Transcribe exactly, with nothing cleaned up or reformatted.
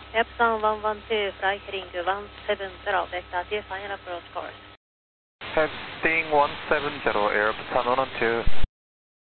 Epson one one two, flight heading one seven zero, vector two, final approach course. Heading one seven zero, Air Busan one one two.